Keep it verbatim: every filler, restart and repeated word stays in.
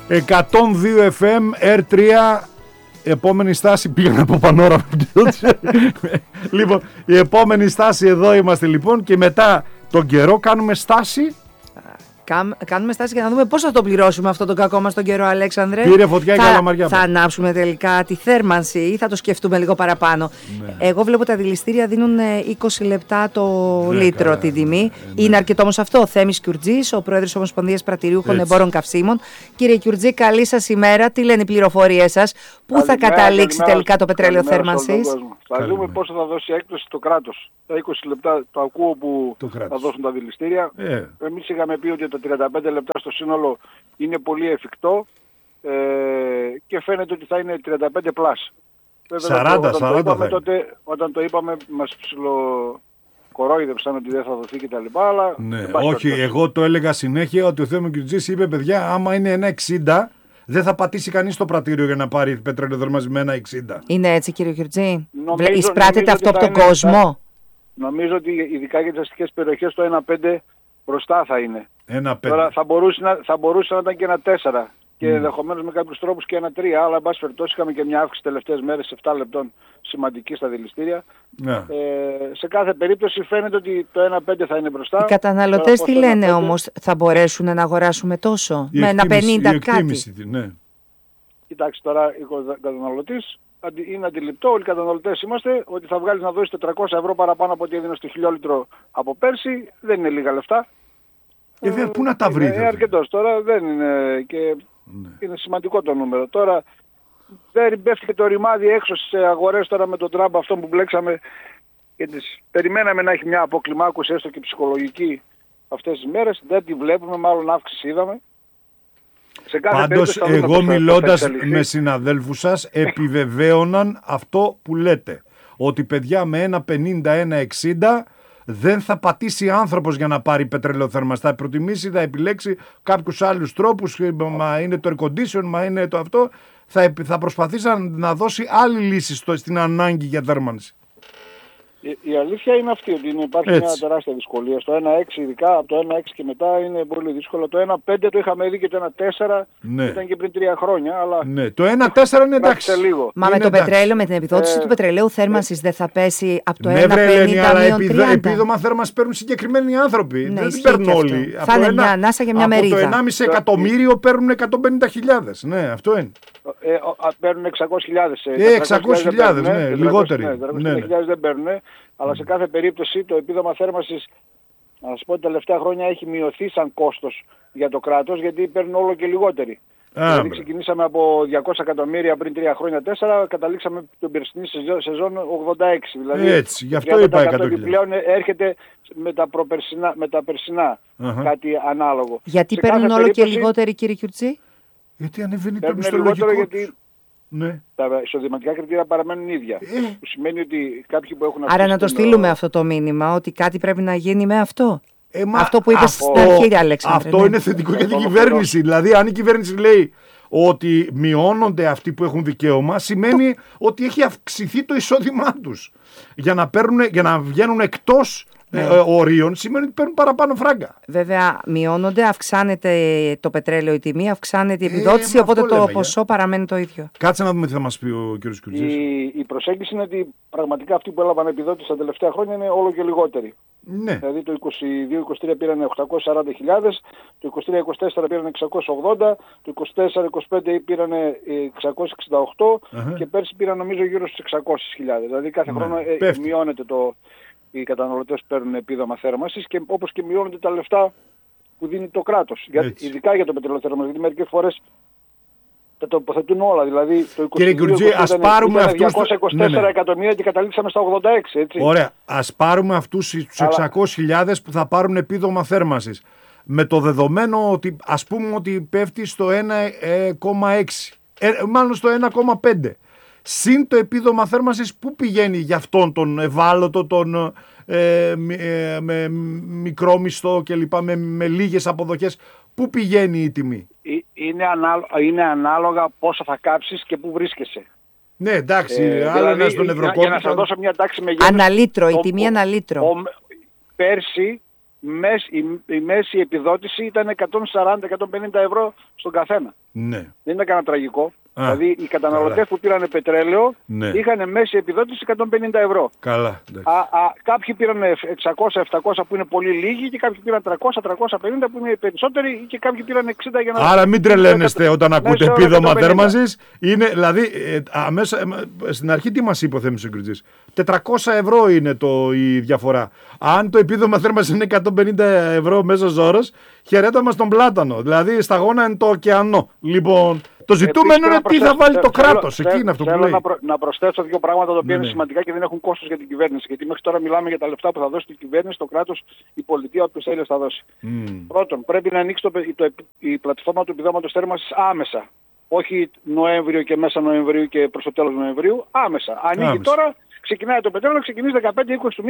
εκατόν δύο εφ εμ, Air τρία, επόμενη στάση, πήγα από πανόραμα. Λοιπόν, η επόμενη στάση εδώ είμαστε λοιπόν και μετά τον καιρό κάνουμε στάση. Κάνουμε στάση για να δούμε πώς θα το πληρώσουμε αυτό τον κακό μας τον καιρό, Αλέξανδρε. Πήρε φωτιά η Καλαμαριά. Θα ανάψουμε τελικά τη θέρμανση ή θα το σκεφτούμε λίγο παραπάνω. Ναι. Εγώ βλέπω τα δηληστήρια δίνουν είκοσι λεπτά το ναι, λίτρο καλά, την τιμή. Ναι, ναι. Είναι αρκετό όμως αυτό. Θέμης Κιουρτζής, ο πρόεδρος Ομοσπονδίας Πρατηριούχων Εμπόρων Καυσίμων. Κύριε Κιουρτζή, καλή σας ημέρα. Τι λένε οι πληροφορίες σας, πού θα καταλήξει τελικά το πετρέλαιο θέρμανσης? Θα δούμε πόσο θα δώσει έκπτωση το κράτος. Τα είκοσι λεπτά το ακούω που θα δώσουν τα δηληστήρια. Ε. Εμείς είχαμε πει ότι τα τριάντα πέντε λεπτά στο σύνολο είναι πολύ εφικτό ε, και φαίνεται ότι θα είναι τριάντα πέντε πλάς. σαράντα, όταν, σαράντα το είπαμε, τότε, όταν το είπαμε μας ψιλοκορόιδεψαν ότι δεν θα δοθεί κτλ. Αλλά ναι, όχι, εγώ το έλεγα συνέχεια ότι ο Θέμης Κιουρτζής είπε, παιδιά, άμα είναι ένα εξήντα δεν θα πατήσει κανείς το πρατήριο για να πάρει πετρέλαιο θέρμανσης με ένα εξήντα. Είναι έτσι, κύριε Κιουρτζή? Εισπράτεται αυτό από τον κόσμο? Θα, νομίζω ότι ειδικά για τις αστικές περιοχές το ένα πέντε μπροστά θα είναι. ένα πέντε. Τώρα θα μπορούσε, να, θα μπορούσε να ήταν και ένα τέσσερα και mm. ενδεχομένως με κάποιους τρόπους και ένα τρία, αλλά εν πάση περιπτώσει είχαμε και μια αύξηση τελευταίες μέρες επτά λεπτών σημαντική στα δηληστήρια. Yeah. Ε, σε κάθε περίπτωση φαίνεται ότι το ένα πέντε θα είναι μπροστά. Οι καταναλωτές τι λένε ένα πέντε... όμως, θα μπορέσουν να αγοράσουμε τόσο, η με ένα πενήντα κάτι? Ναι. Κοιτάξτε τώρα, ο καταναλωτής είναι αντιληπτό, όλοι οι καταναλωτές είμαστε, ότι θα βγάλεις να δώσεις τετρακόσια ευρώ παραπάνω από ό,τι έδινε στο χιλιόλιτρο από πέρσι. Δεν είναι λίγα λεφτά. Ε, ε, πού να τα βρείτε? Είναι αρκετός τώρα, δεν είναι και ναι. Είναι σημαντικό το νούμερο. Τώρα δεν πέφτει και το ρημάδι έξω στις αγορές τώρα με τον Τραμπ αυτό που μπλέξαμε και τις περιμέναμε να έχει μια αποκλιμάκωση έστω και ψυχολογική αυτές τις μέρες. Δεν τη βλέπουμε, μάλλον αύξηση είδαμε. Πάντως εγώ μιλώντας με συναδέλφους σας επιβεβαίωναν αυτό που λέτε, ότι παιδιά με ένα πενήντα, ένα εξήντα δεν θα πατήσει άνθρωπος για να πάρει πετρελαιοθέρμανση. Θα προτιμήσει, θα επιλέξει κάποιους άλλους τρόπους, μα είναι το air condition, μα είναι το αυτό, θα, θα προσπαθήσει να δώσει άλλη λύση στο, στην ανάγκη για θέρμανση. Η, η αλήθεια είναι αυτή, ότι είναι, υπάρχει έτσι. Μια τεράστια δυσκολία. Στο ένα έξι ειδικά, από το ένα έξι και μετά είναι πολύ δύσκολο. Το ένα πέντε το είχαμε δει και το ένα τέσσερα ναι. Ήταν και πριν τρία χρόνια. Αλλά ναι. Το ένα τέσσερα είναι εντάξει. Λίγο. Μα είναι με το εντάξει. πετρέλαιο, με την επιδότηση ε, του πετρελαίου θέρμανσης ε, δεν θα πέσει από το ναι, ένα πενήντα αλλά μείον τριάντα. Επίδομα θέρμανσης παίρνουν συγκεκριμένοι άνθρωποι. Ναι, δεν παίρνουν όλοι. Θα είναι μια ανάσα για μια από μερίδα. Από το ενάμιση εκατομμύριο παίρνουν εκατόν πενήντα χιλιάδες. Ναι, αυτό είναι. Ε, παίρνουν εξακόσιες χιλιάδες. Ε, εξακόσιες χιλιάδες, ναι, λιγότεροι. τετρακόσιες χιλιάδες δεν παίρνουν. Αλλά σε κάθε περίπτωση το επίδομα θέρμανσης, να σας πω, τα τελευταία χρόνια έχει μειωθεί σαν κόστος για το κράτος, γιατί παίρνουν όλο και λιγότεροι. Α, δηλαδή ξεκινήσαμε από διακόσια εκατομμύρια πριν τρία χρόνια, τέσσερα, καταλήξαμε την περσινή σεζόν ογδόντα έξι. Δηλαδή, έτσι, γι' αυτό είπα εκατό χιλιάδες. Επιπλέον έρχεται με τα, προπερσινά, με τα περσινά uh-huh. κάτι ανάλογο. Γιατί σε παίρνουν όλο περίπτωση, και λιγότεροι, κύριε Κιουρτζή? Γιατί ανεβαίνει το μισθολογικό. Γιατί ναι. Τα εισοδηματικά κριτήρια παραμένουν ίδια. Ε. Που σημαίνει ότι κάποιοι που έχουν... Άρα να το στείλουμε το... αυτό το μήνυμα, ότι κάτι πρέπει να γίνει με αυτό. Ε, μα... Αυτό που είπες στην αρχή, Αλέξανδρε. Αυτό ναι. είναι θετικό για την κυβέρνηση. Δηλαδή, αν η κυβέρνηση λέει ότι μειώνονται αυτοί που έχουν δικαίωμα, σημαίνει το... ότι έχει αυξηθεί το εισόδημά τους. Για να, παίρνουν, για να βγαίνουν εκτός ναι. ε, ορίων, σημαίνει ότι παίρνουν παραπάνω φράγκα. Βέβαια, μειώνονται, αυξάνεται το πετρέλαιο η τιμή, αυξάνεται η επιδότηση, ε, οπότε το λέμε, ποσό για. παραμένει το ίδιο. Κάτσε να δούμε τι θα μας πει ο κ. Κιουρτζής. Η, η προσέγγιση είναι ότι πραγματικά αυτοί που έλαβαν επιδότηση τα τελευταία χρόνια είναι όλο και λιγότεροι. Ναι. Δηλαδή το είκοσι δύο είκοσι τρία πήραν οκτακόσιες σαράντα χιλιάδες, το είκοσι τρία είκοσι τέσσερα πήραν εξακόσιες ογδόντα, το είκοσι τέσσερα είκοσι πέντε πήραν εξακόσιες εξήντα οκτώ uh-huh. και πέρσι πήραν νομίζω γύρω στους εξακόσιες χιλιάδες. Δηλαδή κάθε ναι. χρόνο ε, μειώνεται το... Οι καταναλωτές παίρνουν επίδομα θέρμανσης και όπως και μειώνονται τα λεφτά που δίνει το κράτος. Για, ειδικά για το πετρέλαιο θέρμανσης, γιατί μερικές φορές τα τοποθετούν όλα. Δηλαδή το είκοσι δύο Κύριε Κιουρτζή, ας πάρουμε αυτούς... διακόσια είκοσι τέσσερα ναι, ναι. εκατομμύρια και καταλήξαμε στα ογδόντα έξι. Έτσι. Ωραία. Ας πάρουμε αυτούς τους Αλλά... εξακόσιες χιλιάδες που θα πάρουν επίδομα θέρμανσης. Με το δεδομένο ότι ας πούμε ότι πέφτει στο ένα κόμμα έξι. Ε, μάλλον στο ένα κόμμα πέντε. Συν το επίδομα θέρμανσης που πηγαίνει για αυτόν τον ευάλωτο, τον ε, ε, με μικρό μισθό κλπ. Με, με λίγες αποδοχές. Πού πηγαίνει η τιμή? Είναι, ανάλο, είναι ανάλογα πόσο θα κάψεις και πού βρίσκεσαι. Ναι, εντάξει, ε, άλλο δηλαδή, στον Ευρωκόμισο. Για να σας δώσω μια τάξη μεγέθους. Αναλύτρο, η τιμή αναλύτρο. Πέρσι μέση, η, η μέση επιδότηση ήταν εκατόν σαράντα με εκατόν πενήντα ευρώ στον καθένα. Ναι. Δεν ήταν κανένα τραγικό. Α, δηλαδή οι καταναλωτές που πήραν πετρέλαιο ναι. είχαν μέση επιδότηση εκατόν πενήντα ευρώ. Καλά. Α, α, κάποιοι πήραν εξακόσια επτακόσια που είναι πολύ λίγοι και κάποιοι πήραν τριακόσια τριακόσια πενήντα που είναι οι περισσότεροι και κάποιοι πήραν εξήντα για να... Άρα μην τρελαίνεστε όταν ακούτε επίδομα θέρμανσης. Είναι δηλαδή ε, αμέσα, ε, στην αρχή τι μας είπε ο Θέμης ο Κριτζής. τετρακόσια ευρώ είναι το, η διαφορά. Αν το επίδομα θέρμανσης είναι εκατόν πενήντα ευρώ μέσος όρος, χαιρέτα μας τον πλάτανο. Δηλαδή σταγόνα είναι το ωκεανό. Λοιπόν, το ζητούμενο είναι τι θα βάλει το κράτος. Εκεί είναι αυτό που λέει. Θέλω να, προ, να προσθέσω δύο πράγματα τα οποία είναι σημαντικά και δεν έχουν κόστος για την κυβέρνηση. Γιατί μέχρι τώρα μιλάμε για τα λεφτά που θα δώσει την κυβέρνηση, το κράτος, η πολιτεία, όποιος θέλει θα δώσει. Mm. Πρώτον, πρέπει να ανοίξει το, το, η πλατφόρμα του επιδόματος θέρμανσης άμεσα. Όχι Νοέμβριο και μέσα Νοεμβρίου και προς το τέλος Νοεμβρίου. Άμεσα. Ανοίγει άμεσα. Τώρα, ξεκινάει το πετρέλαιο, ξεκινήσει δεκαπέντε είκοσι του μήνα.